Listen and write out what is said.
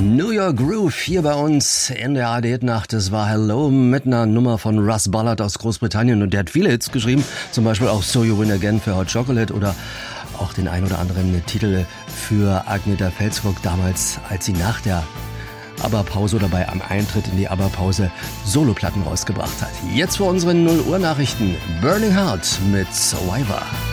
New York Groove hier bei uns in der ARD-Nacht. Das war Hello mit einer Nummer von Russ Ballard aus Großbritannien und der hat viele Hits geschrieben, zum Beispiel auch So You Win Again für Hot Chocolate oder auch den ein oder anderen Titel für Agnetha Fälskog damals, als sie nach der ABBA-Pause oder bei am Eintritt in die ABBA-Pause Soloplatten rausgebracht hat. Jetzt für unsere 0 Uhr Nachrichten Burning Heart mit Survivor.